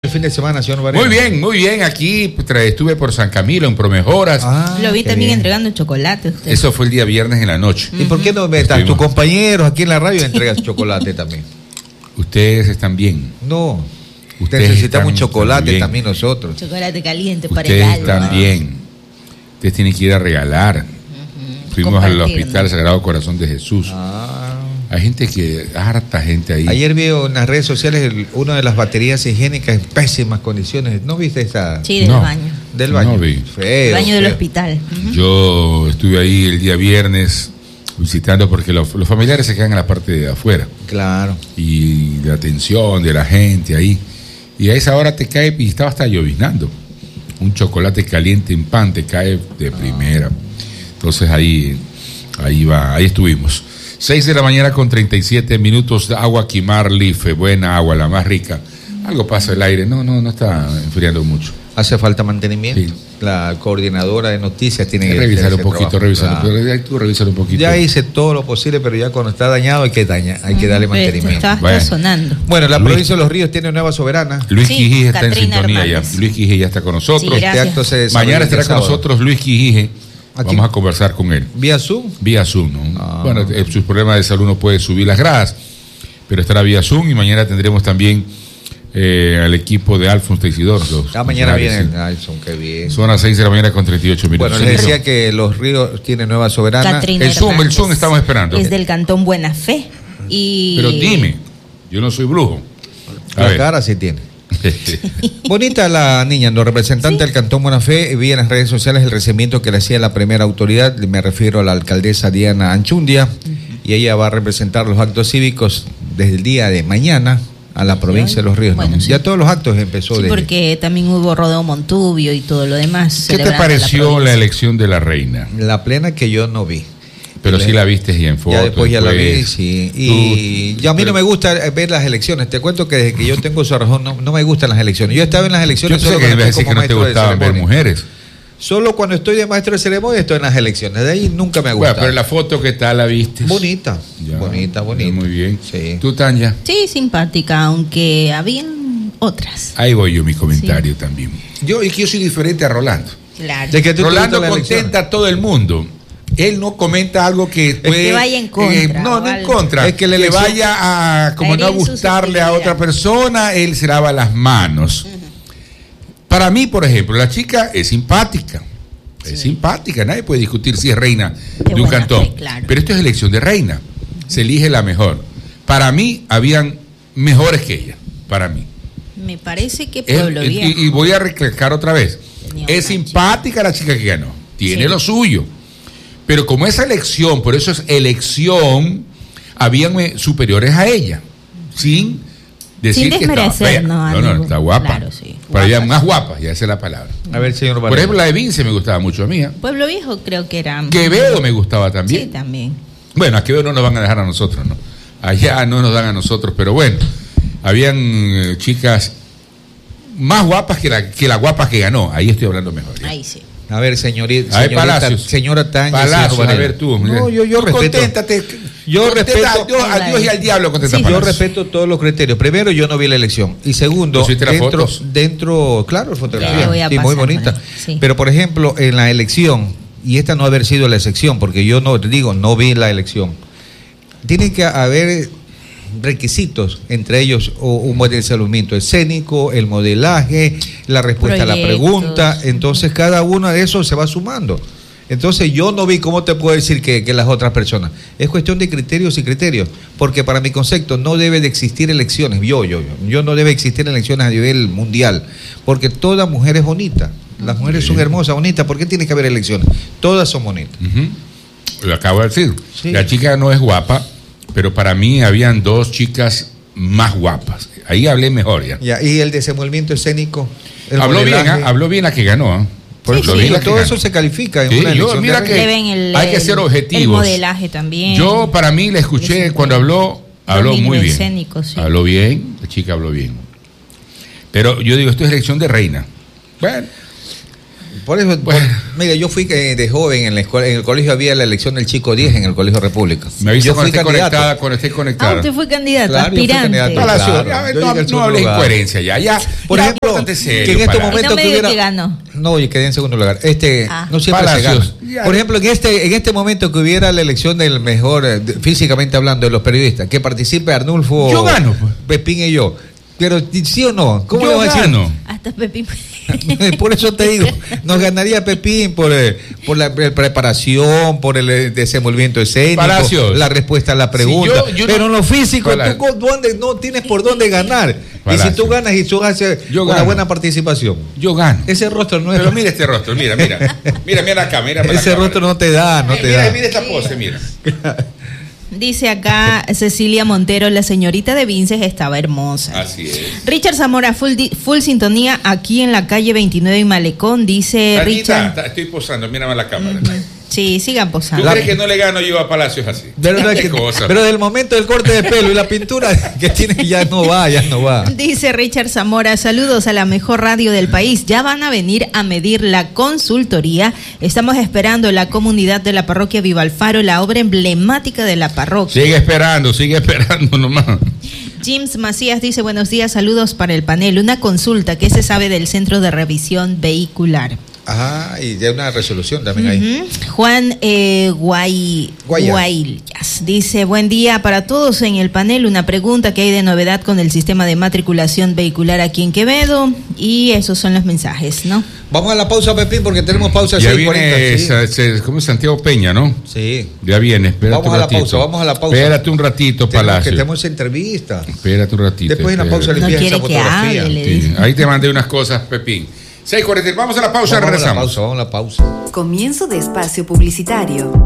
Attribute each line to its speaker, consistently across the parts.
Speaker 1: el fin de semana, señor Varela?
Speaker 2: Muy bien. Aquí estuve por San Camilo, en Promejoras.
Speaker 3: Lo vi también entregando chocolate usted.
Speaker 2: Eso fue el día viernes en la noche.
Speaker 1: ¿Y por qué no metas tus compañeros aquí en la radio y entregas chocolate también?
Speaker 2: Ustedes están bien.
Speaker 1: No. Necesitamos un chocolate también nosotros.
Speaker 3: Chocolate caliente para el
Speaker 2: Ustedes
Speaker 3: alma.
Speaker 2: también. Ustedes tienen que ir a regalar. Fuimos al Hospital Sagrado Corazón de Jesús. Hay harta gente ahí.
Speaker 1: Ayer vi en las redes sociales una de las baterías higiénicas en pésimas condiciones. ¿No viste esa?
Speaker 3: Sí, del baño.
Speaker 1: Del baño.
Speaker 2: No vi.
Speaker 3: El baño del hospital.
Speaker 2: Yo estuve ahí el día viernes visitando porque los familiares se quedan en la parte de afuera.
Speaker 1: Claro.
Speaker 2: Y la atención de la gente ahí. Y a esa hora te cae, y estaba hasta lloviznando. Un chocolate caliente en pan te cae de primera. Entonces ahí estuvimos. 6 de la mañana con 37 minutos de agua Quimar Life, buena agua, la más rica. Algo pasa el aire, no está enfriando mucho.
Speaker 1: ¿Hace falta mantenimiento?
Speaker 2: Sí.
Speaker 1: La coordinadora de noticias tiene que
Speaker 2: revisar un poquito, tú revisar un poquito.
Speaker 1: Ya hice todo lo posible, pero ya cuando está dañado hay que darle mantenimiento.
Speaker 3: Está sonando.
Speaker 1: Bueno, la provincia de Los Ríos tiene nueva soberana.
Speaker 2: Luis Quijije está
Speaker 3: Catrina
Speaker 2: en sintonía
Speaker 3: Hernández.
Speaker 2: ya. Luis Quijije ya está con nosotros.
Speaker 3: Sí, gracias.
Speaker 2: Mañana estará con nosotros Luis Quijije. Vamos a conversar con él.
Speaker 1: ¿Vía Zoom?
Speaker 2: Vía Zoom, ¿no? Bueno, sus problemas de salud no puede subir las gradas, pero estará vía Zoom y mañana tendremos también al equipo de Alfonso Teixidor.
Speaker 1: Mañana viene el Alfonso, qué bien.
Speaker 2: Son las 6 de la mañana con 38 minutos.
Speaker 1: Bueno, les decía que Los Ríos tiene nueva soberana.
Speaker 3: Catrina
Speaker 2: el Zoom estamos esperando.
Speaker 3: Es del Cantón Buena Fe.
Speaker 2: Pero dime, yo no soy brujo.
Speaker 1: La cara sí tiene. Bonita la niña, los representantes del Cantón Buena Fe, vi en las redes sociales el recibimiento que le hacía la primera autoridad, me refiero a la alcaldesa Diana Anchundia, y ella va a representar los actos cívicos desde el día de mañana a la provincia de Los Ríos.
Speaker 3: Bueno,
Speaker 1: ¿no? Sí. Ya todos los actos empezó.
Speaker 3: Sí, porque también hubo rodeo Montubio y todo lo demás.
Speaker 2: ¿Qué te pareció la elección de la reina?
Speaker 1: La plena que yo no vi.
Speaker 2: Pero sí la viste y en fotos.
Speaker 1: Ya después ya la vi, sí. Y ya a mí no me gusta ver las elecciones. Te cuento que desde que yo tengo esa razón no me gustan las elecciones. Yo estaba en las elecciones
Speaker 2: solo cuando estoy como maestro de ceremonia. Ver mujeres.
Speaker 1: Solo cuando estoy de maestro de ceremonia estoy en las elecciones. De ahí nunca me ha gustado.
Speaker 2: Bueno, pero la foto ¿qué tal la viste?
Speaker 1: Bonita.
Speaker 2: Ya,
Speaker 1: bonita.
Speaker 2: Muy bien.
Speaker 1: Sí.
Speaker 2: ¿Tú, Tanya?
Speaker 3: Sí, simpática, aunque habían otras.
Speaker 2: Ahí voy yo mi comentario también. Yo soy diferente a Rolando.
Speaker 3: Claro.
Speaker 1: De que
Speaker 2: Rolando contenta a todo el mundo. Él no comenta algo que puede...
Speaker 3: que vaya en contra.
Speaker 2: No en contra.
Speaker 1: Es que
Speaker 2: le vaya a... Como no a gustarle a otra persona, él se lava las manos. Para mí, por ejemplo, la chica es simpática. Sí. Es simpática. Nadie puede discutir si es reina de un cantón. Fe, claro. Pero esto es elección de reina. Se elige la mejor. Para mí, habían mejores que ella. Para mí.
Speaker 3: Me parece que Pueblo Viejo.
Speaker 2: Y voy a recalcar otra vez. Es simpática la chica que ganó. Tiene lo suyo. Pero como esa elección, por eso es elección, habían superiores a ella, sin decir que estaba fea. No, está guapa.
Speaker 3: Claro, sí.
Speaker 2: Pero había más guapas, ya esa es la palabra.
Speaker 1: A ver, señor Varela.
Speaker 2: Por ejemplo, la de Vince me gustaba mucho a mí.
Speaker 3: Pueblo Viejo creo que era...
Speaker 2: Quevedo me gustaba también.
Speaker 3: Sí, también.
Speaker 2: Bueno, a Quevedo no nos van a dejar a nosotros, ¿no? Allá no nos dan a nosotros, pero bueno, habían chicas más guapas que la guapa que ganó. Ahí estoy hablando mejor. ¿ya?
Speaker 3: Ahí sí.
Speaker 1: A ver, señora Tanya.
Speaker 2: Palacios, a ver tú.
Speaker 1: No, yo respeto.
Speaker 2: Conténtate. Yo respeto a Dios y al diablo.
Speaker 1: Sí, yo respeto todos los criterios. Primero, yo no vi la elección. Y segundo, dentro, claro, fotografía. Sí, muy bonita. Sí. Pero, por ejemplo, en la elección, y esta no haber sido la excepción, porque yo no vi la elección. Tiene que haber requisitos, entre ellos un buen desenvolvimiento escénico, el modelaje, la respuesta a la pregunta. Entonces cada uno de esos se va sumando. Entonces yo no vi cómo te puedo decir que las otras personas. Es cuestión de criterios y criterios, porque para mi concepto no debe de existir elecciones. Yo no debe existir elecciones a nivel mundial, porque toda mujer es bonita. Las mujeres son hermosas, bonitas. ¿Por qué tiene que haber elecciones? Todas son bonitas.
Speaker 2: Lo acabo de decir.
Speaker 1: Sí.
Speaker 2: La chica no es guapa, pero para mí habían dos chicas más guapas. Ahí hablé mejor ya.
Speaker 1: Y el desenvolvimiento escénico.
Speaker 2: Habló bien la que ganó.
Speaker 1: Todo eso se califica en una elección.
Speaker 2: Mira que hay que ser objetivos.
Speaker 3: El modelaje también.
Speaker 2: Yo para mí la escuché cuando habló muy bien.
Speaker 3: Escénico, sí.
Speaker 2: Habló bien, la chica habló bien. Pero yo digo, esto es elección de reina. Bueno.
Speaker 1: Por eso, mira, yo fui de joven en la escuela, en el colegio había la elección del Chico 10 en el Colegio República.
Speaker 2: Me avisa cuando esté conectada.
Speaker 3: Usted fue candidato,
Speaker 1: claro,
Speaker 3: aspirante.
Speaker 2: No hables incoherencia ya.
Speaker 1: Por ejemplo,
Speaker 2: serio,
Speaker 1: que en este momento
Speaker 3: que ganó.
Speaker 1: No, yo quedé en segundo lugar. No siempre
Speaker 2: Palacios.
Speaker 1: se gana. Por ejemplo, en este momento que hubiera la elección del mejor, físicamente hablando, de los periodistas, que participe Arnulfo,
Speaker 2: yo gano, pues.
Speaker 1: Pepín y yo. Pero, ¿sí o no?
Speaker 2: ¿Cómo yo le vas a decir?
Speaker 3: Hasta Pepín.
Speaker 1: Por eso te digo, nos ganaría Pepín por la preparación, por el desenvolvimiento escénico,
Speaker 2: Palacios.
Speaker 1: la respuesta a la pregunta.
Speaker 2: Sí,
Speaker 1: pero en lo físico, tú no tienes por dónde ganar. Palacios. Y si tú ganas y tú haces una buena participación,
Speaker 2: yo gano.
Speaker 1: Ese rostro no es.
Speaker 2: Pero mira este rostro, mira acá, mira.
Speaker 1: Ese rostro no te da,
Speaker 2: mira esta pose, mira.
Speaker 3: Dice acá Cecilia Montero, la señorita de Vinces estaba hermosa.
Speaker 2: Así es.
Speaker 3: Richard Zamora, full sintonía aquí en la calle 29 y Malecón, dice
Speaker 2: Tantita,
Speaker 3: Richard.
Speaker 2: estoy posando, mírame a la cámara.
Speaker 3: Sí, sigan posando.
Speaker 2: ¿Tú crees que no le gano yo a Palacios así?
Speaker 1: Pero del momento del corte de pelo y la pintura que tiene ya no va.
Speaker 3: Dice Richard Zamora, saludos a la mejor radio del país. Ya van a venir a medir la consultoría. Estamos esperando la comunidad de la parroquia Vivalfaro, la obra emblemática de la parroquia.
Speaker 2: Sigue esperando nomás.
Speaker 3: James Macías dice, buenos días, saludos para el panel. Una consulta, ¿qué se sabe del Centro de Revisión Vehicular?
Speaker 1: Ajá, y ya una resolución también ahí.
Speaker 3: Juan Guayas dice, buen día para todos en el panel, una pregunta, ¿qué hay de novedad con el sistema de matriculación vehicular aquí en Quevedo? Y esos son los mensajes, ¿no?
Speaker 1: Vamos a la pausa, Pepín, porque tenemos pausa.
Speaker 2: Ya viene, ¿cómo es? Santiago Peña, ¿no?
Speaker 1: Sí.
Speaker 2: Ya viene, espérate
Speaker 1: vamos a la pausa.
Speaker 2: Espérate un ratito, Palacio.
Speaker 1: Que tenemos entrevista.
Speaker 2: Espérate un ratito.
Speaker 1: Después de la pausa le envías esa fotografía.
Speaker 2: Sí. Ahí te mandé unas cosas, Pepín. 6:40, vamos a la pausa, regresamos.
Speaker 1: Vamos a la pausa.
Speaker 4: Comienzo de espacio publicitario.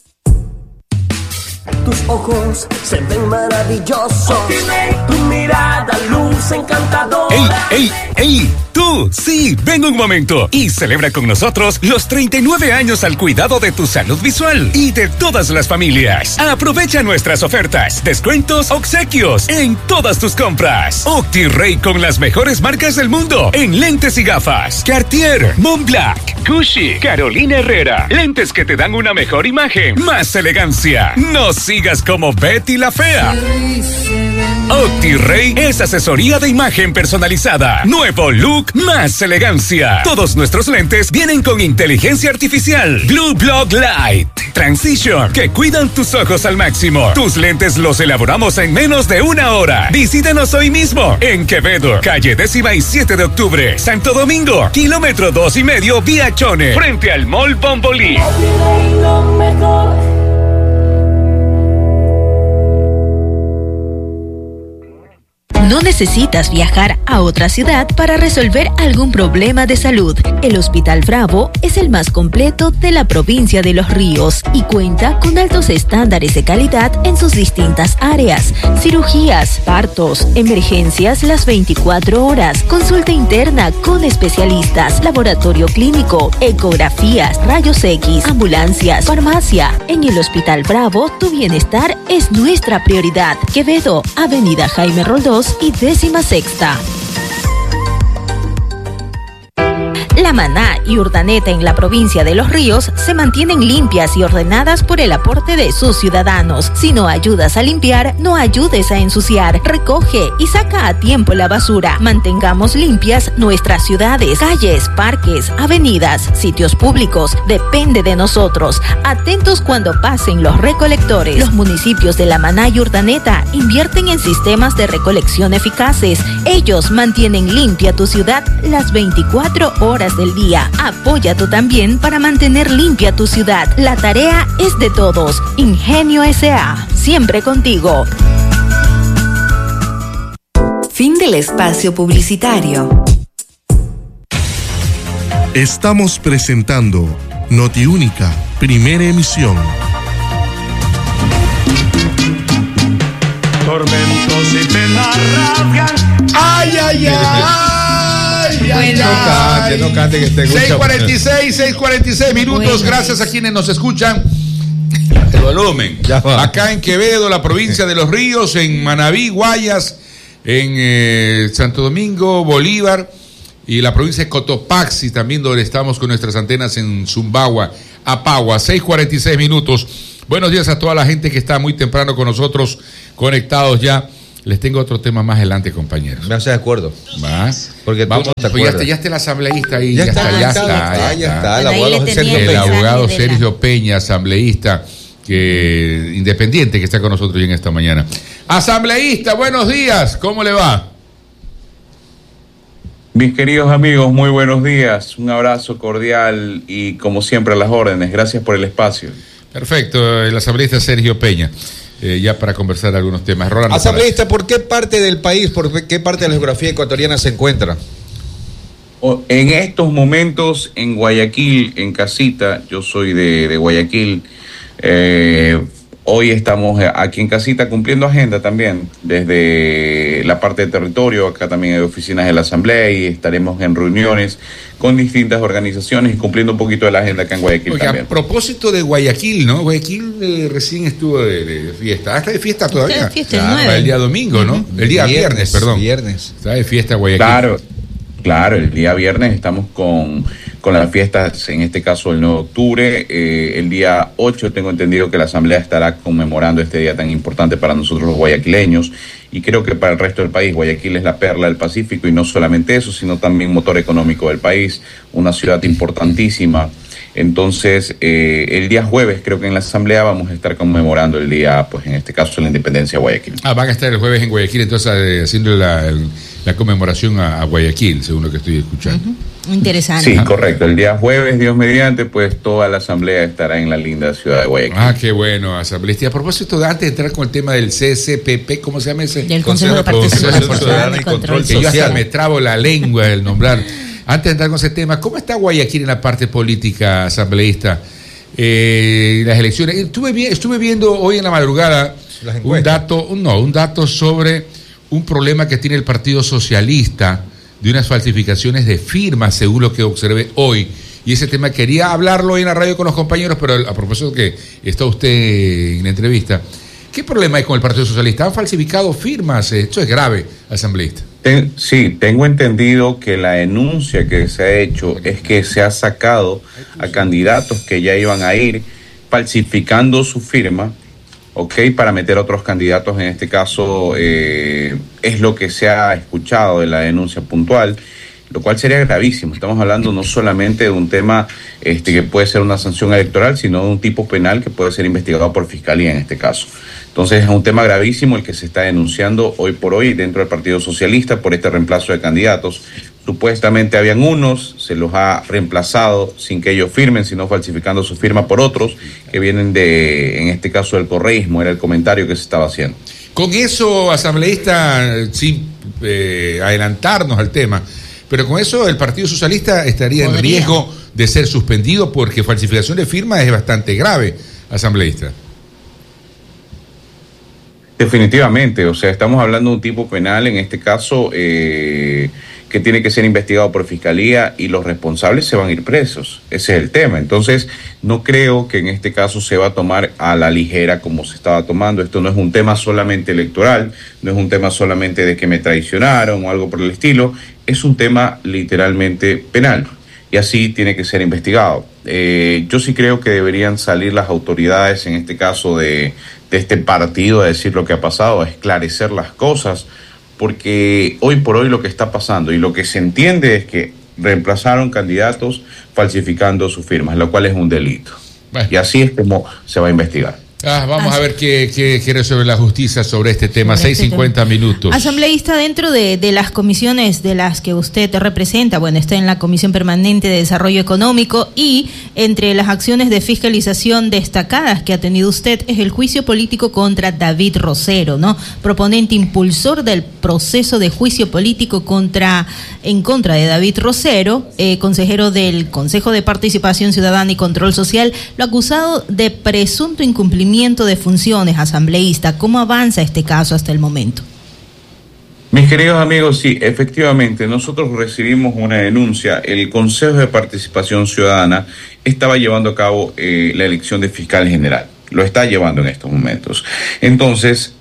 Speaker 5: Tus ojos se ven maravillosos. Tu mirada luce encantadora.
Speaker 6: ¡Ey! ¡Tú! Sí, ven un momento y celebra con nosotros los 39 años al cuidado de tu salud visual y de todas las familias. Aprovecha nuestras ofertas, descuentos, obsequios en todas tus compras. OptiRay con las mejores marcas del mundo en lentes y gafas. Cartier, Montblanc, Gucci, Carolina Herrera. Lentes que te dan una mejor imagen, más elegancia. No sigas como Betty la Fea. OptiRay es asesoría de imagen personalizada. Nuevo look, más elegancia. Todos nuestros lentes vienen con inteligencia artificial. Blue Block Light Transition, que cuidan tus ojos al máximo. Tus lentes los elaboramos en menos de 1 hora. Visítanos hoy mismo en Quevedo, calle 17 de octubre, Santo Domingo, kilómetro 2,5 vía Chone, frente al Mall Bombolí.
Speaker 7: No necesitas viajar a otra ciudad para resolver algún problema de salud. El Hospital Bravo es el más completo de la provincia de Los Ríos y cuenta con altos estándares de calidad en sus distintas áreas. Cirugías, partos, emergencias las 24 horas, consulta interna con especialistas, laboratorio clínico, ecografías, rayos X, ambulancias, farmacia. En el Hospital Bravo, tu bienestar es nuestra prioridad. Quevedo, Avenida Jaime Roldós y 16ª. La Maná y Urdaneta en la provincia de Los Ríos se mantienen limpias y ordenadas por el aporte de sus ciudadanos. Si no ayudas a limpiar, no ayudes a ensuciar. Recoge y saca a tiempo la basura. Mantengamos limpias nuestras ciudades, calles, parques, avenidas, sitios públicos. Depende de nosotros. Atentos cuando pasen los recolectores. Los municipios de La Maná y Urdaneta invierten en sistemas de recolección eficaces. Ellos mantienen limpia tu ciudad las 24 horas del día. Apoya tú también para mantener limpia tu ciudad. La tarea es de todos. Ingenio S.A. Siempre contigo.
Speaker 4: Fin del espacio publicitario.
Speaker 8: Estamos presentando Notiúnica, primera emisión.
Speaker 5: Tormentos y penas rabian. ¡Ay!
Speaker 2: No cante que te gusta. 6:46 minutos. Gracias a quienes nos escuchan. El volumen. Acá en Quevedo, la provincia de Los Ríos, en Manabí, Guayas, en Santo Domingo, Bolívar, y la provincia de Cotopaxi, también donde estamos con nuestras antenas en Zumbagua, Apagua, 6:46 minutos. Buenos días a toda la gente que está muy temprano con nosotros, conectados ya. Les tengo otro tema más adelante, compañeros.
Speaker 1: No estoy de acuerdo.
Speaker 2: ¿Va?
Speaker 1: Porque
Speaker 2: vamos, pues ya está el asambleísta ahí. Ya está. El abogado Sergio Peña, asambleísta independiente que está con nosotros en esta mañana. Asambleísta, buenos días. ¿Cómo le va?
Speaker 9: Mis queridos amigos, muy buenos días. Un abrazo cordial y como siempre a las órdenes. Gracias por el espacio.
Speaker 2: Perfecto. El asambleísta Sergio Peña. Ya para conversar algunos temas. Rolando,
Speaker 1: asambleísta, ¿por qué parte del país, por qué parte de la geografía ecuatoriana se encuentra?
Speaker 9: En estos momentos en Guayaquil, en casita, yo soy de Guayaquil. Hoy estamos aquí en casita cumpliendo agenda también, desde la parte de territorio. Acá también hay oficinas de la Asamblea y estaremos en reuniones con distintas organizaciones y cumpliendo un poquito de la agenda acá en Guayaquil.
Speaker 2: Oye,
Speaker 9: también.
Speaker 2: A propósito de Guayaquil, ¿no? Guayaquil recién estuvo de fiesta. Hasta de fiesta todavía. El día domingo, ¿no? El día viernes, perdón. Está de fiesta Guayaquil.
Speaker 9: Claro, el día viernes estamos con las fiestas, en este caso el 9 de octubre. El día 8 tengo entendido que la Asamblea estará conmemorando este día tan importante para nosotros los guayaquileños y creo que para el resto del país. Guayaquil es la perla del Pacífico y no solamente eso, sino también motor económico del país, una ciudad importantísima. Entonces, el día jueves creo que en la Asamblea vamos a estar conmemorando el día, pues en este caso la independencia de Guayaquil.
Speaker 2: Van a estar el jueves en Guayaquil, entonces haciendo la conmemoración a Guayaquil, según lo que estoy escuchando.
Speaker 3: Interesante.
Speaker 9: Sí, correcto. El día jueves, Dios mediante, pues toda la Asamblea estará en la linda ciudad de Guayaquil.
Speaker 2: Qué bueno, asambleísta. A propósito, antes de entrar con el tema del CCPP, ¿cómo se llama ese?
Speaker 3: Del Consejo de Participación Ciudadana y Control Social.
Speaker 2: Que yo hasta me trabo la lengua del nombrar. Antes de entrar con ese tema, ¿cómo está Guayaquil en la parte política, asambleísta? Las elecciones. Estuve viendo hoy en la madrugada un dato sobre un problema que tiene el Partido Socialista de unas falsificaciones de firmas, según lo que observé hoy. Y ese tema quería hablarlo hoy en la radio con los compañeros, pero a propósito que está usted en la entrevista, ¿qué problema hay con el Partido Socialista? ¿Han falsificado firmas? Esto es grave, asambleísta.
Speaker 9: Sí, tengo entendido que la denuncia que se ha hecho es que se ha sacado a candidatos que ya iban a ir falsificando su firma, para meter otros candidatos. En este caso es lo que se ha escuchado de la denuncia puntual, lo cual sería gravísimo. Estamos hablando no solamente de un tema que puede ser una sanción electoral, sino de un tipo penal que puede ser investigado por fiscalía en este caso. Entonces es un tema gravísimo el que se está denunciando hoy por hoy dentro del Partido Socialista por este reemplazo de candidatos. Supuestamente habían unos, se los ha reemplazado sin que ellos firmen, sino falsificando su firma por otros que vienen en este caso del correísmo, era el comentario que se estaba haciendo.
Speaker 2: Con eso, asambleísta, sin adelantarnos al tema, pero con eso el Partido Socialista estaría en riesgo de ser suspendido porque falsificación de firmas es bastante grave, asambleísta.
Speaker 9: Definitivamente, estamos hablando de un tipo penal, en este caso, que tiene que ser investigado por fiscalía y los responsables se van a ir presos. Ese es el tema. Entonces, no creo que en este caso se va a tomar a la ligera como se estaba tomando. Esto no es un tema solamente electoral, no es un tema solamente de que me traicionaron o algo por el estilo, es un tema literalmente penal y así tiene que ser investigado. Yo sí creo que deberían salir las autoridades, en este caso de este partido, a decir lo que ha pasado, a esclarecer las cosas, porque hoy por hoy lo que está pasando y lo que se entiende es que reemplazaron candidatos falsificando sus firmas, lo cual es un delito. Bueno. Y así es como se va a investigar.
Speaker 2: Vamos a ver qué resuelve la justicia sobre este tema. 6:50 minutos.
Speaker 3: Asambleísta, dentro de las comisiones de las que usted representa, está en la Comisión Permanente de Desarrollo Económico y entre las acciones de fiscalización destacadas que ha tenido usted es el juicio político contra David Rosero, ¿no? Proponente impulsor del proceso de juicio político en contra de David Rosero, consejero del Consejo de Participación Ciudadana y Control Social, lo acusado de presunto incumplimiento de funciones, asambleísta. ¿Cómo avanza este caso hasta el momento?
Speaker 9: Mis queridos amigos, sí, efectivamente, nosotros recibimos una denuncia. El Consejo de Participación Ciudadana estaba llevando a cabo la elección de fiscal general. Lo está llevando en estos momentos. Entonces,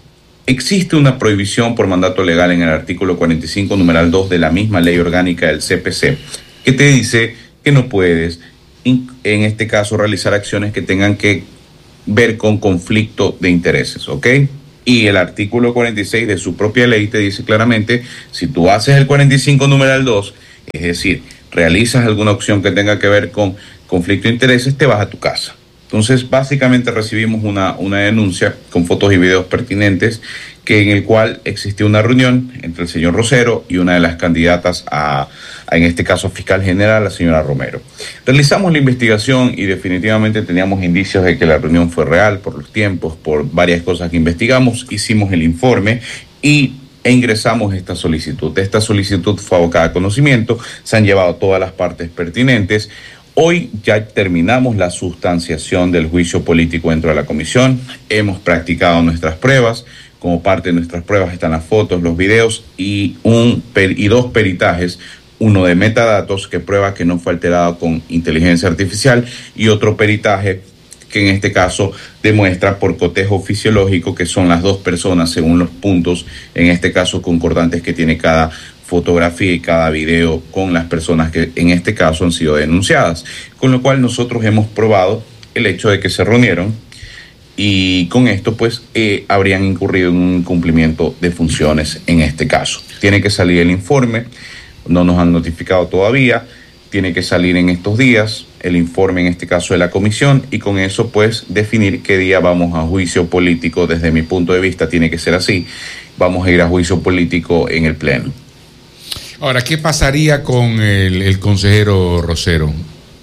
Speaker 9: existe una prohibición por mandato legal en el artículo 45, numeral 2 de la misma ley orgánica del CPC, que te dice que no puedes, en este caso, realizar acciones que tengan que ver con conflicto de intereses, ¿ok? Y el artículo 46 de su propia ley te dice claramente, si tú haces el 45 numeral 2, es decir, realizas alguna acción que tenga que ver con conflicto de intereses, te vas a tu casa. Entonces, básicamente recibimos una denuncia con fotos y videos pertinentes en el cual existió una reunión entre el señor Rosero y una de las candidatas en este caso, fiscal general, la señora Romero. Realizamos la investigación y definitivamente teníamos indicios de que la reunión fue real por los tiempos, por varias cosas que investigamos, hicimos el informe e ingresamos esta solicitud. Esta solicitud fue abocada a conocimiento, se han llevado todas las partes pertinentes. Hoy ya terminamos la sustanciación del juicio político dentro de la comisión, hemos practicado nuestras pruebas, como parte de nuestras pruebas están las fotos, los videos y dos peritajes, uno de metadatos que prueba que no fue alterado con inteligencia artificial y otro peritaje que en este caso demuestra por cotejo fisiológico que son las dos personas según los puntos, en este caso concordantes que tiene cada fotografía y cada video con las personas que en este caso han sido denunciadas, con lo cual nosotros hemos probado el hecho de que se reunieron y con esto pues habrían incurrido en un incumplimiento de funciones en este caso. Tiene que salir el informe, no nos han notificado todavía, tiene que salir en estos días el informe en este caso de la comisión y con eso pues definir qué día vamos a juicio político. Desde mi punto de vista tiene que ser así, vamos a ir a juicio político en el pleno.
Speaker 2: Ahora, ¿qué pasaría con el consejero Rosero?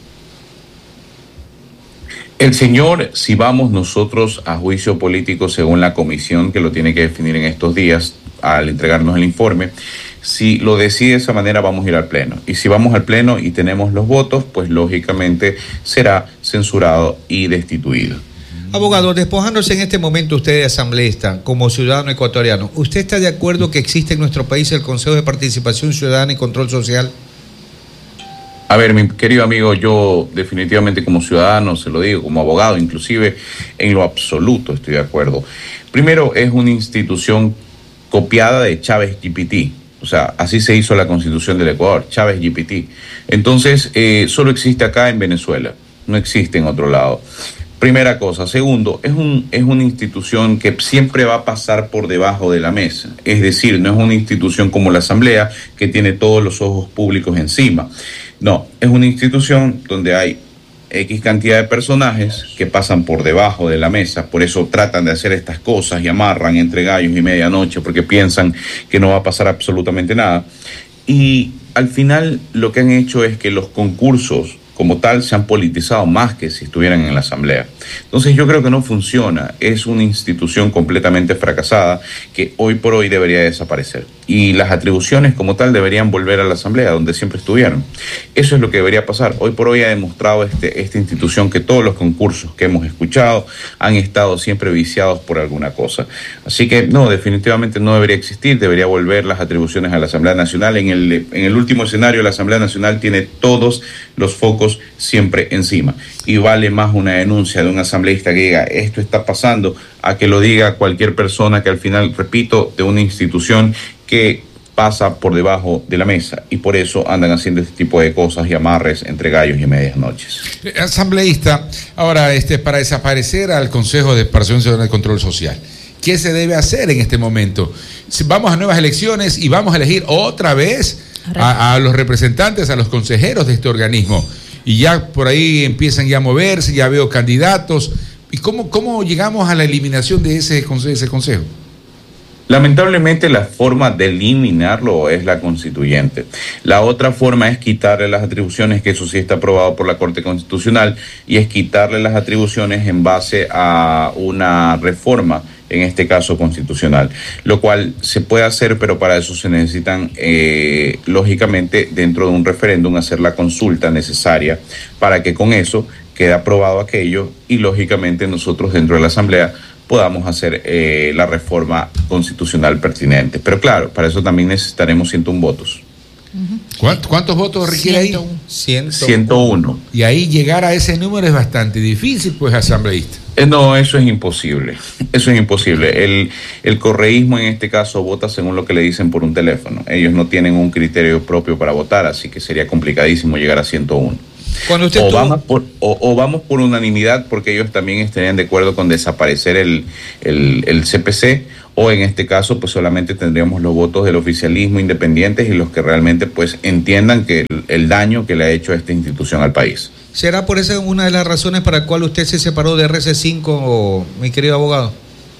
Speaker 9: El señor, si vamos nosotros a juicio político según la comisión que lo tiene que definir en estos días al entregarnos el informe, si lo decide de esa manera vamos a ir al pleno. Y si vamos al pleno y tenemos los votos, pues lógicamente será censurado y destituido.
Speaker 1: Abogado, despojándose en este momento usted de asambleísta, como ciudadano ecuatoriano, ¿usted está de acuerdo que existe en nuestro país el Consejo de Participación Ciudadana y Control Social?
Speaker 9: A ver, mi querido amigo, yo definitivamente como ciudadano, se lo digo, como abogado, inclusive en lo absoluto estoy de acuerdo. Primero, es una institución copiada de Chávez GPT. O sea, así se hizo la Constitución del Ecuador, Chávez GPT. Entonces, solo existe acá en Venezuela, no existe en otro lado. Primera cosa. Segundo, es una institución que siempre va a pasar por debajo de la mesa. Es decir, no es una institución como la Asamblea que tiene todos los ojos públicos encima. No, es una institución donde hay X cantidad de personajes que pasan por debajo de la mesa, por eso tratan de hacer estas cosas y amarran entre gallos y medianoche porque piensan que no va a pasar absolutamente nada. Y al final lo que han hecho es que los concursos como tal se han politizado más que si estuvieran en la Asamblea. Entonces yo creo que no funciona, es una institución completamente fracasada que hoy por hoy debería desaparecer. Y las atribuciones como tal deberían volver a la Asamblea, donde siempre estuvieron. Eso es lo que debería pasar. Hoy por hoy ha demostrado esta institución que todos los concursos que hemos escuchado han estado siempre viciados por alguna cosa. Así que no, definitivamente no debería existir, debería volver las atribuciones a la Asamblea Nacional. En el último escenario, la Asamblea Nacional tiene todos los focos siempre encima y vale más una denuncia de un asambleísta que diga esto está pasando a que lo diga cualquier persona que al final, repito, de una institución que pasa por debajo de la mesa y por eso andan haciendo este tipo de cosas y amarres entre gallos y medias noches.
Speaker 2: Asambleísta, ahora para desaparecer al Consejo de Participación Ciudadana y Control Social, ¿qué se debe hacer en este momento? Vamos a nuevas elecciones y vamos a elegir otra vez a los representantes, a los consejeros de este organismo. Y ya por ahí empiezan ya a moverse, ya veo candidatos. ¿Y cómo llegamos a la eliminación de ese consejo?
Speaker 9: Lamentablemente la forma de eliminarlo es la constituyente. La otra forma es quitarle las atribuciones, que eso sí está aprobado por la Corte Constitucional, y es quitarle las atribuciones en base a una reforma, en este caso constitucional, lo cual se puede hacer, pero para eso se necesitan, lógicamente, dentro de un referéndum, hacer la consulta necesaria para que con eso quede aprobado aquello y, lógicamente, nosotros dentro de la Asamblea podamos hacer la reforma constitucional pertinente. Pero claro, para eso también necesitaremos 101 votos.
Speaker 2: ¿Cuántos votos requiere ahí?
Speaker 9: 101.
Speaker 2: Y ahí llegar a ese número es bastante difícil, pues, asambleísta.
Speaker 9: No, eso es imposible. Eso es imposible. El correísmo en este caso vota según lo que le dicen por un teléfono. Ellos no tienen un criterio propio para votar, así que sería complicadísimo llegar a 101.
Speaker 1: Cuando usted
Speaker 9: vamos por unanimidad, porque ellos también estarían de acuerdo con desaparecer el CPC, o en este caso pues solamente tendríamos los votos del oficialismo independientes y los que realmente pues entiendan que el daño que le ha hecho esta institución al país.
Speaker 1: ¿Será por esa una de las razones para la cual usted se separó de RC5, mi querido abogado?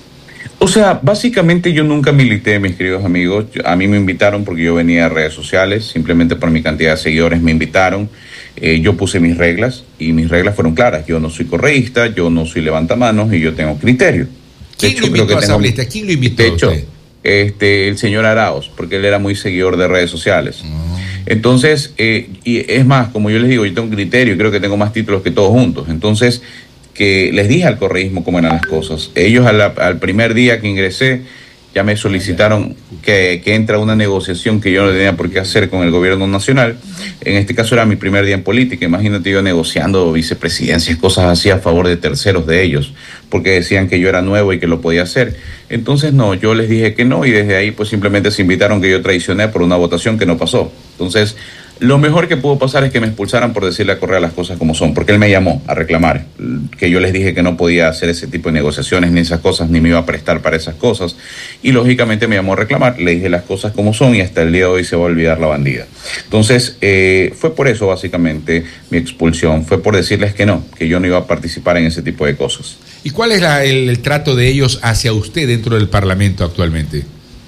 Speaker 9: O sea, básicamente yo nunca milité, mis queridos amigos. A mí me invitaron porque yo venía a redes sociales, simplemente por mi cantidad de seguidores me invitaron. Yo puse mis reglas y mis reglas fueron claras. Yo no soy correísta, yo no soy levantamanos y yo tengo criterio.
Speaker 1: ¿Quién lo invitó a asambleísta? ¿Quién lo invitó?
Speaker 9: De hecho, el señor Arauz, porque él era muy seguidor de redes sociales. Entonces, y es más, como yo les digo, yo tengo un criterio y creo que tengo más títulos que todos juntos. Entonces, que les dije al correísmo cómo eran las cosas. Ellos al primer día que ingresé ya me solicitaron que entre a una negociación que yo no tenía por qué hacer con el gobierno nacional. En este caso era mi primer día en política. Imagínate yo negociando vicepresidencias, cosas así a favor de terceros de ellos, porque decían que yo era nuevo y que lo podía hacer. Entonces no, yo les dije que no y desde ahí pues simplemente se invitaron que yo traicioné por una votación que no pasó. Entonces, lo mejor que pudo pasar es que me expulsaran por decirle a Correa las cosas como son, porque él me llamó a reclamar, que yo les dije que no podía hacer ese tipo de negociaciones ni esas cosas, ni me iba a prestar para esas cosas, y lógicamente me llamó a reclamar, le dije las cosas como son y hasta el día de hoy se va a olvidar la bandida. Entonces, fue por eso básicamente mi expulsión, fue por decirles que no, que yo no iba a participar en ese tipo de cosas.
Speaker 2: ¿Y cuál es el trato de ellos hacia usted dentro del Parlamento actualmente?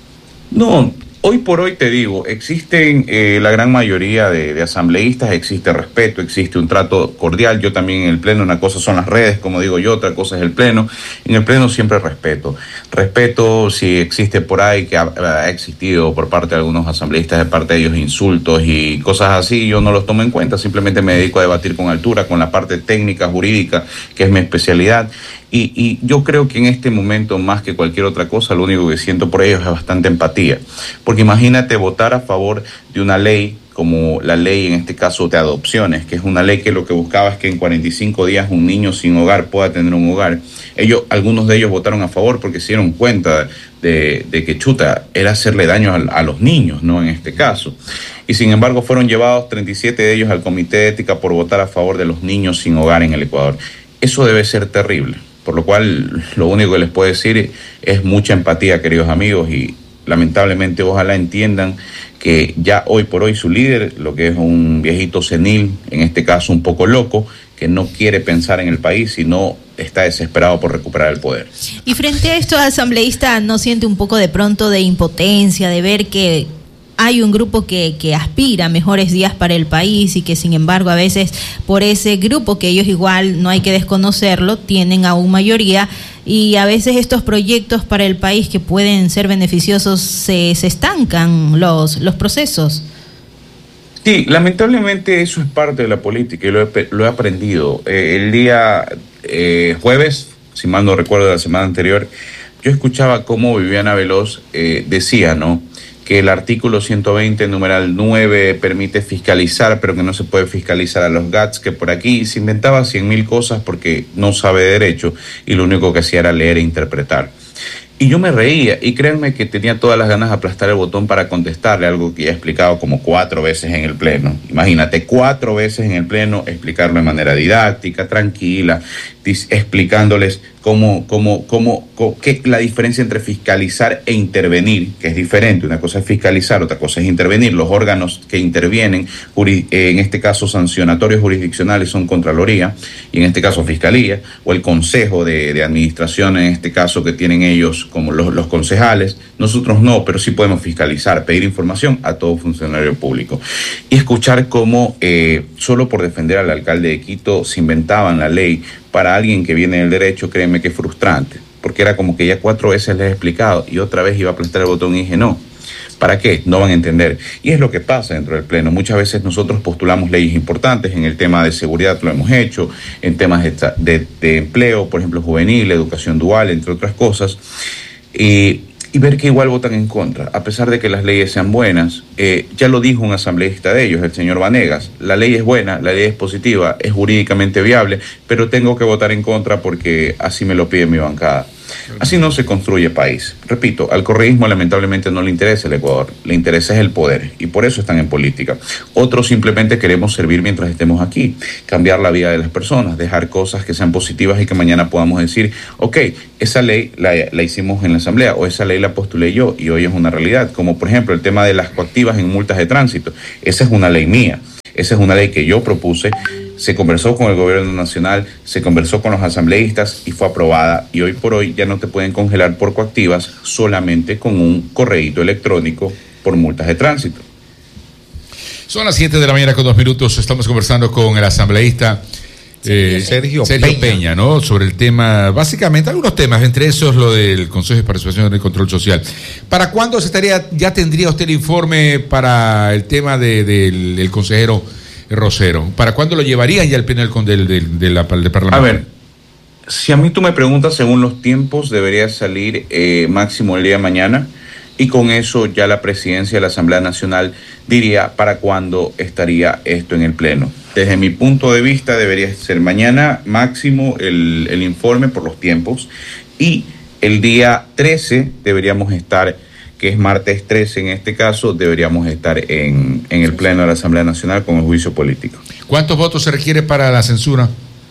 Speaker 9: No, hoy por hoy te digo, existen la gran mayoría de asambleístas, existe respeto, existe un trato cordial. Yo también en el Pleno, una cosa son las redes, como digo yo, otra cosa es el Pleno. En el Pleno siempre respeto. Respeto si existe por ahí, que ha existido por parte de algunos asambleístas, de parte de ellos insultos y cosas así, yo no los tomo en cuenta, simplemente me dedico a debatir con altura, con la parte técnica, jurídica, que es mi especialidad. Y yo creo que en este momento, más que cualquier otra cosa, lo único que siento por ellos es bastante empatía. Porque imagínate votar a favor de una ley como la ley, en este caso, de adopciones, que es una ley que lo que buscaba es que en 45 días un niño sin hogar pueda tener un hogar. Algunos de ellos votaron a favor porque se dieron cuenta de que chuta, era hacerle daño a los niños, ¿no? En este caso. Y sin embargo fueron llevados 37 de ellos al Comité de Ética por votar a favor de los niños sin hogar en el Ecuador. Eso debe ser terrible. Por lo cual, lo único que les puedo decir es mucha empatía, queridos amigos, y lamentablemente ojalá entiendan que ya hoy por hoy su líder, lo que es un viejito senil, en este caso un poco loco, que no quiere pensar en el país, sino está desesperado por recuperar el poder.
Speaker 3: Y frente a esto, asambleísta, ¿no siente un poco de pronto de impotencia, de ver que hay un grupo que aspira a mejores días para el país y que sin embargo a veces por ese grupo, que ellos igual no hay que desconocerlo, tienen aún mayoría, y a veces estos proyectos para el país que pueden ser beneficiosos se estancan los procesos?
Speaker 9: Sí, lamentablemente eso es parte de la política y lo he aprendido. El día jueves, si mal no recuerdo, de la semana anterior, yo escuchaba cómo Viviana Veloz decía, ¿no?, que el artículo 120, numeral 9, permite fiscalizar, pero que no se puede fiscalizar a los GATS, que por aquí se inventaba 100.000 cosas porque no sabe de derecho y lo único que hacía era leer e interpretar. Y yo me reía, y créanme que tenía todas las ganas de aplastar el botón para contestarle algo que ya he explicado como 4 veces en el Pleno. Imagínate, 4 veces en el Pleno, explicarlo de manera didáctica, tranquila, explicándoles qué la diferencia entre fiscalizar e intervenir, que es diferente. Una cosa es fiscalizar, otra cosa es intervenir. Los órganos que intervienen, en este caso sancionatorios jurisdiccionales, son Contraloría, y en este caso Fiscalía, o el Consejo de Administración, en este caso que tienen ellos como los concejales. Nosotros no, pero sí podemos fiscalizar, pedir información a todo funcionario público. Y escuchar cómo solo por defender al alcalde de Quito se inventaban la ley. Para alguien que viene del derecho, créeme que es frustrante, porque era como que ya 4 veces les he explicado y otra vez iba a aplastar el botón y dije no. ¿Para qué? No van a entender. Y es lo que pasa dentro del Pleno. Muchas veces nosotros postulamos leyes importantes. En el tema de seguridad lo hemos hecho, en temas de empleo, por ejemplo, juvenil, educación dual, entre otras cosas. Y y ver que igual votan en contra, a pesar de que las leyes sean buenas. Ya lo dijo un asambleísta de ellos, el señor Vanegas, la ley es buena, la ley es positiva, es jurídicamente viable, pero tengo que votar en contra porque así me lo pide mi bancada. Así no se construye país. Repito, al correísmo lamentablemente no le interesa el Ecuador, le interesa es el poder y por eso están en política. Otros simplemente queremos servir mientras estemos aquí, cambiar la vida de las personas, dejar cosas que sean positivas y que mañana podamos decir, ok, esa ley la hicimos en la asamblea o esa ley la postulé yo y hoy es una realidad, como por ejemplo el tema de las coactivas en multas de tránsito. Esa es una ley mía, esa es una ley que yo propuse. Se conversó con el gobierno nacional, se conversó con los asambleístas y fue aprobada. Y hoy por hoy ya no te pueden congelar por coactivas solamente con un correíto electrónico por multas de tránsito.
Speaker 2: Son las 7 de la mañana con 2 minutos. Estamos conversando con el asambleísta Sergio Peña, ¿no? Sobre el tema, básicamente algunos temas, entre esos lo del Consejo de Participación del Control Social. ¿Para cuándo ya tendría usted el informe para el tema del consejero Rosero? ¿Para cuándo lo llevarían ya al pleno del Parlamento?
Speaker 9: A ver, si a mí tú me preguntas según los tiempos, debería salir máximo el día de mañana y con eso ya la presidencia de la Asamblea Nacional diría para cuándo estaría esto en el pleno. Desde mi punto de vista debería ser mañana máximo el informe por los tiempos y el día 13 deberíamos estar, que es martes 13 en este caso, deberíamos estar en el pleno de la Asamblea Nacional con el juicio político.
Speaker 2: ¿Cuántos votos se requiere para la censura?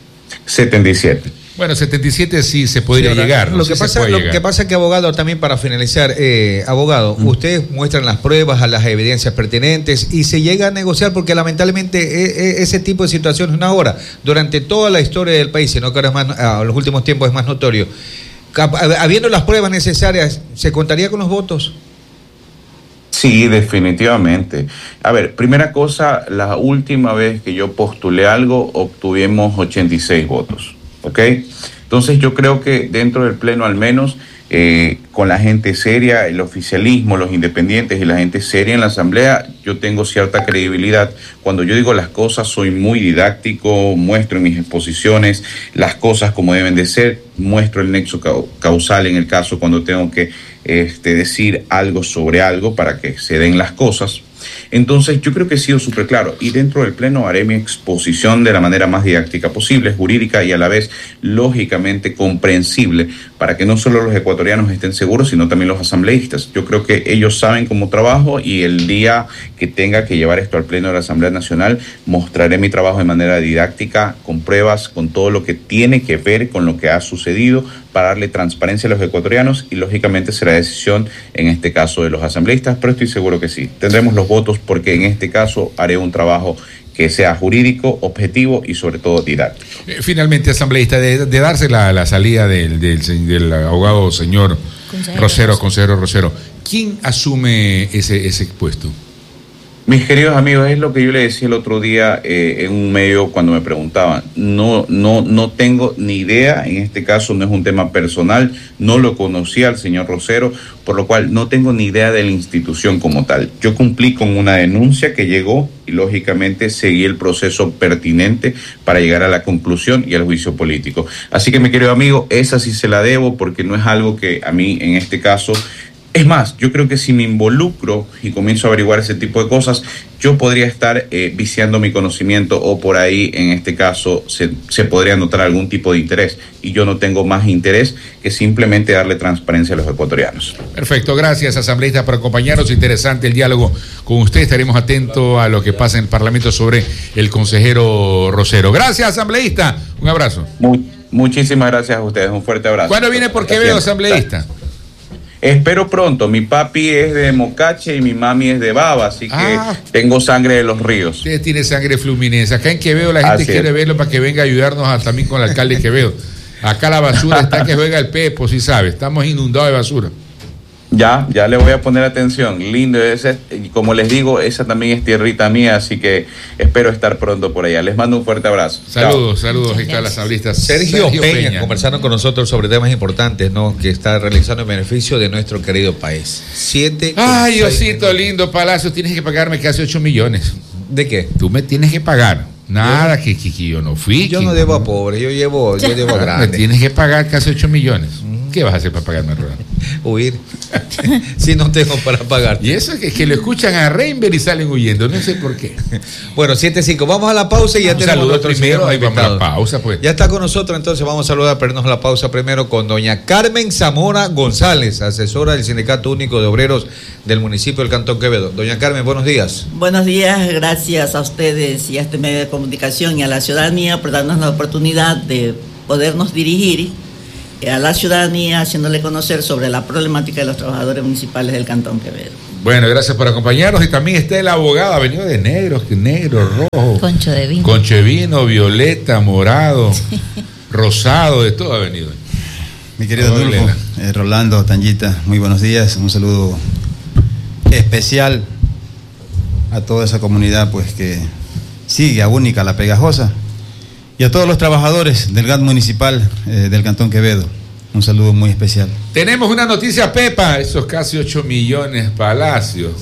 Speaker 9: 77.
Speaker 2: Bueno, 77 sí se podría llegar.
Speaker 1: Lo que pasa es que, abogado, también para finalizar, abogado, ustedes muestran las pruebas, a las evidencias pertinentes y se llega a negociar porque lamentablemente ese tipo de situaciones no ahora, durante toda la historia del país, sino que ahora es más, en los últimos tiempos es más notorio. Habiendo las pruebas necesarias, ¿se contaría con los votos?
Speaker 9: Sí, definitivamente. A ver, primera cosa, la última vez que yo postulé algo, obtuvimos 86 votos, ¿ok? Entonces yo creo que dentro del pleno al menos, con la gente seria, el oficialismo, los independientes y la gente seria en la asamblea, yo tengo cierta credibilidad. Cuando yo digo las cosas soy muy didáctico, muestro en mis exposiciones las cosas como deben de ser, muestro el nexo causal en el caso cuando tengo que decir algo sobre algo para que se den las cosas. Entonces yo creo que he sido súper claro y dentro del pleno haré mi exposición de la manera más didáctica posible, jurídica y a la vez lógicamente comprensible para que no solo los ecuatorianos estén seguros sino también los asambleístas. Yo creo que ellos saben cómo trabajo y el día que tenga que llevar esto al pleno de la Asamblea Nacional mostraré mi trabajo de manera didáctica, con pruebas, con todo lo que tiene que ver con lo que ha sucedido para darle transparencia a los ecuatorianos y lógicamente será decisión en este caso de los asambleístas, pero estoy seguro que sí, tendremos los votos porque en este caso haré un trabajo que sea jurídico, objetivo y sobre todo didáctico.
Speaker 2: Finalmente, asambleísta, de darse la salida del abogado señor consejero Rosero, ¿quién asume ese puesto?
Speaker 9: Mis queridos amigos, es lo que yo le decía el otro día en un medio cuando me preguntaban. No tengo ni idea, en este caso no es un tema personal, no lo conocía al señor Rosero, por lo cual no tengo ni idea de la institución como tal. Yo cumplí con una denuncia que llegó y lógicamente seguí el proceso pertinente para llegar a la conclusión y al juicio político. Así que mi querido amigo, esa sí se la debo porque no es algo que a mí en este caso... Es más, yo creo que si me involucro y comienzo a averiguar ese tipo de cosas, yo podría estar viciando mi conocimiento o por ahí, en este caso, se podría notar algún tipo de interés. Y yo no tengo más interés que simplemente darle transparencia a los ecuatorianos.
Speaker 2: Perfecto, gracias, asambleísta, por acompañarnos. Interesante el diálogo con usted. Estaremos atentos a lo que pasa en el Parlamento sobre el consejero Rosero. Gracias, asambleísta. Un abrazo.
Speaker 9: Muchísimas gracias a ustedes. Un fuerte abrazo.
Speaker 2: ¿Cuándo viene por Quevedo, asambleísta?
Speaker 9: Espero pronto. Mi papi es de Mocache y mi mami es de Baba, así que tengo sangre de los ríos.
Speaker 2: Usted tiene sangre fluminense. Acá en Quevedo la gente quiere verlo para que venga a ayudarnos también con el alcalde de Quevedo. Acá la basura está que juega el Pepo, si sabe. Estamos inundados de basura.
Speaker 9: Ya le voy a poner atención. Lindo, como les digo, esa también es tierrita mía, así que espero estar pronto por allá. Les mando un fuerte abrazo.
Speaker 2: Saludos, ahí está la asambleísta
Speaker 1: Sergio Peña, conversando con nosotros sobre temas importantes, ¿no? Que está realizando en beneficio de nuestro querido país.
Speaker 2: Ay, Diosito lindo, Palacio, tienes que pagarme casi 8 millones.
Speaker 1: ¿De qué?
Speaker 2: Tú me tienes que pagar. Nada, que yo no fui.
Speaker 1: Yo no debo a pobre, yo llevo a grande.
Speaker 2: Me tienes que pagar casi 8 millones. ¿Qué vas a hacer para pagarme, Rolando?
Speaker 1: Huir. Si no tengo para pagar.
Speaker 2: Y eso es que lo escuchan a Reinber y salen huyendo, no sé por qué.
Speaker 1: Bueno, 7:05, vamos a la pausa y ya tenemos
Speaker 2: nuestro primero. Ahí vamos a la pausa, pues.
Speaker 1: Ya está con nosotros, entonces vamos a saludar, pero a la pausa primero con doña Carmen Zamora González, asesora del Sindicato Único de Obreros del municipio del Cantón Quevedo. Doña Carmen, buenos días.
Speaker 10: Buenos días, gracias a ustedes y a este medio de comunicación y a la ciudadanía por darnos la oportunidad de podernos dirigir a la ciudadanía haciéndole conocer sobre la problemática de los trabajadores municipales del Cantón Quevedo.
Speaker 2: Bueno, gracias por acompañarnos. Y también está el abogado, ha venido de negro, rojo.
Speaker 3: Concho de vino.
Speaker 2: Concho de vino, violeta, morado, rosado, de todo ha venido.
Speaker 11: Mi querido Adolfo, Rolando, Tangita, muy buenos días. Un saludo especial a toda esa comunidad pues que sigue a Única, La Pegajosa. Y a todos los trabajadores del GAT municipal del Cantón Quevedo, un saludo muy especial.
Speaker 2: Tenemos una noticia, Pepa, esos casi 8 millones Palacios,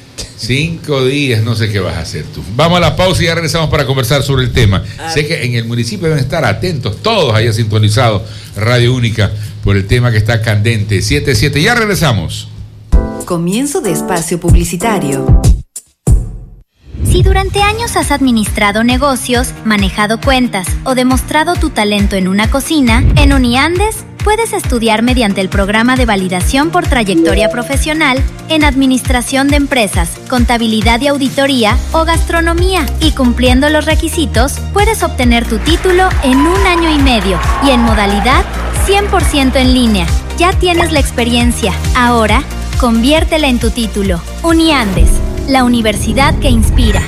Speaker 2: 5 días, no sé qué vas a hacer tú. Vamos a la pausa y ya regresamos para conversar sobre el tema. Sé que en el municipio deben estar atentos, todos hayan sintonizado Radio Única por el tema que está candente. 7:07, ya regresamos.
Speaker 4: Comienzo de espacio publicitario.
Speaker 12: Si durante años has administrado negocios, manejado cuentas o demostrado tu talento en una cocina, en Uniandes puedes estudiar mediante el programa de validación por trayectoria profesional en administración de empresas, contabilidad y auditoría o gastronomía. Y cumpliendo los requisitos, puedes obtener tu título en 1 año y medio y en modalidad 100% en línea. Ya tienes la experiencia. Ahora, conviértela en tu título. Uniandes, la universidad que inspira.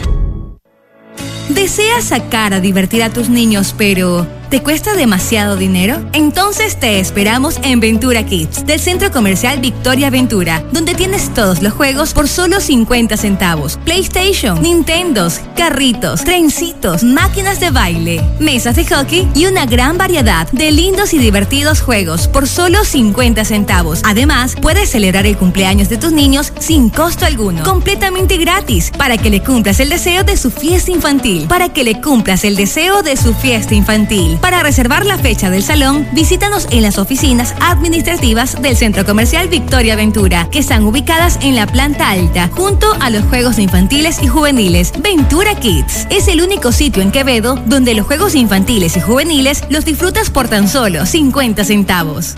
Speaker 13: ¿Deseas sacar a divertir a tus niños, pero te cuesta demasiado dinero? Entonces te esperamos en Ventura Kids, del Centro Comercial Victoria Ventura, donde tienes todos los juegos por solo 50 centavos. PlayStation, Nintendos, carritos, trencitos, máquinas de baile, mesas de hockey y una gran variedad de lindos y divertidos juegos por solo 50 centavos. Además, puedes celebrar el cumpleaños de tus niños sin costo alguno, completamente gratis, para que le cumplas el deseo de su fiesta infantil. Para reservar la fecha del salón, visítanos en las oficinas administrativas del Centro Comercial Victoria Ventura, que están ubicadas en la planta alta, junto a los juegos infantiles y juveniles. Ventura Kids es el único sitio en Quevedo donde los juegos infantiles y juveniles los disfrutas por tan solo 50 centavos.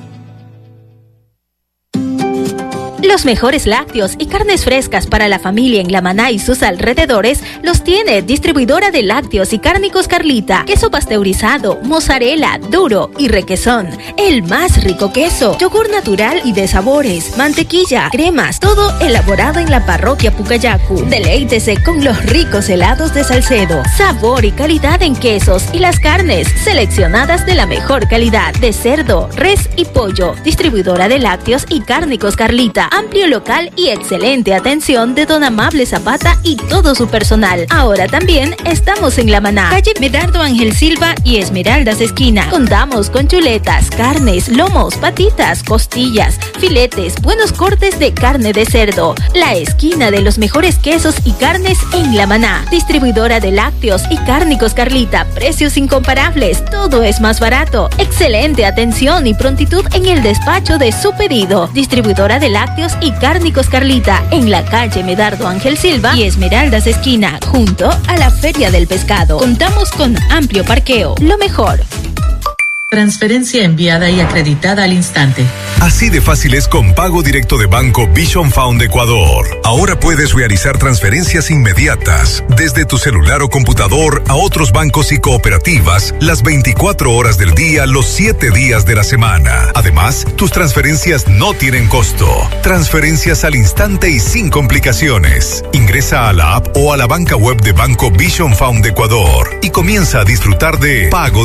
Speaker 7: Los mejores lácteos y carnes frescas para la familia en La Maná y sus alrededores los tiene Distribuidora de Lácteos y Cárnicos Carlita. Queso pasteurizado, mozzarella, duro y requesón. El más rico queso, yogur natural y de sabores, mantequilla, cremas, todo elaborado en la parroquia Pucayacu. Deleítese con los ricos helados de Salcedo. Sabor y calidad en quesos y las carnes seleccionadas de la mejor calidad de cerdo, res y pollo. Distribuidora de Lácteos y Cárnicos Carlita. Amplio local y excelente atención de don Amable Zapata y todo su personal. Ahora también estamos en La Maná, calle Medardo Ángel Silva y Esmeraldas esquina. Contamos con chuletas, carnes, lomos, patitas, costillas, filetes, buenos cortes de carne de cerdo. La esquina de los mejores quesos y carnes en La Maná. Distribuidora de Lácteos y Cárnicos Carlita. Precios incomparables, todo es más barato. Excelente atención y prontitud en el despacho de su pedido. Distribuidora de Lácteos y Cárnicos Carlita, en la calle Medardo Ángel Silva y Esmeraldas esquina, junto a la Feria del Pescado. Contamos con amplio parqueo. Lo mejor.
Speaker 14: Transferencia enviada y acreditada al instante.
Speaker 15: Así de fácil es con pago directo de Banco Vision Fund Ecuador. Ahora puedes realizar transferencias inmediatas desde tu celular o computador a otros bancos y cooperativas las 24 horas del día, los 7 días de la semana. Además, tus transferencias no tienen costo. Transferencias al instante y sin complicaciones. Ingresa a la app o a la banca web de Banco Vision Fund Ecuador y comienza a disfrutar de pago